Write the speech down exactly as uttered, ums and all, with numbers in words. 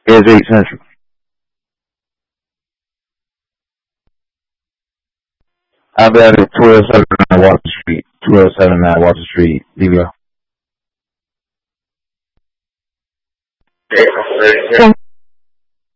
It's eight Central. I'll be at two oh seven nine Walter Street. two oh seven nine Walter Street, D V R. Okay.